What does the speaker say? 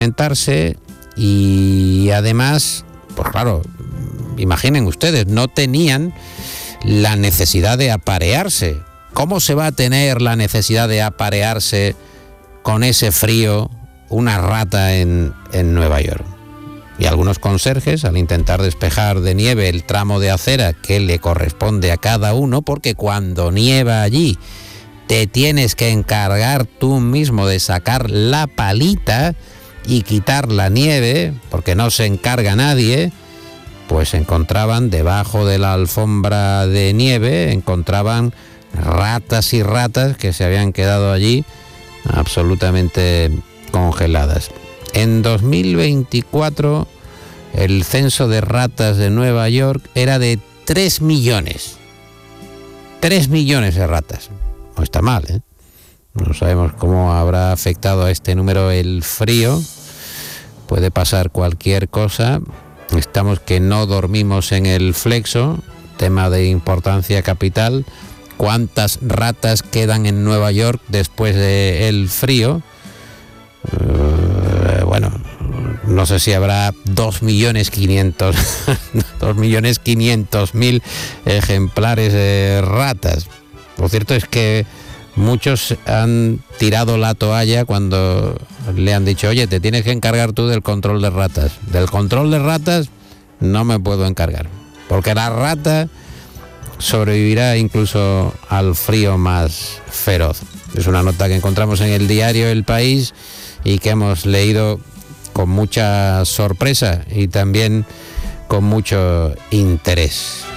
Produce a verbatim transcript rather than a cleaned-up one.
alimentarse y además, pues claro, imaginen ustedes, no tenían la necesidad de aparearse. ¿Cómo se va a tener la necesidad de aparearse con ese frío una rata en, en Nueva York? Y algunos conserjes, al intentar despejar de nieve el tramo de acera que le corresponde a cada uno, porque cuando nieva allí te tienes que encargar tú mismo de sacar la palita y quitar la nieve, porque no se encarga nadie, pues se encontraban debajo de la alfombra de nieve, encontraban ratas y ratas que se habían quedado allí absolutamente congeladas. En dos mil veinticuatro el censo de ratas de Nueva York era de tres millones. tres millones de ratas. No está mal, ¿eh? No sabemos cómo habrá afectado a este número el frío. Puede pasar cualquier cosa. Estamos que no dormimos en el Flexo, tema de importancia capital. ¿Cuántas ratas quedan en Nueva York después del frío? Uh, bueno, no sé si habrá dos millones quinientos mil ejemplares de ratas. Lo cierto es que muchos han tirado la toalla cuando le han dicho, oye, te tienes que encargar tú del control de ratas. Del control de ratas no me puedo encargar, porque la rata sobrevivirá incluso al frío más feroz. Es una nota que encontramos en el diario El País y que hemos leído con mucha sorpresa y también con mucho interés.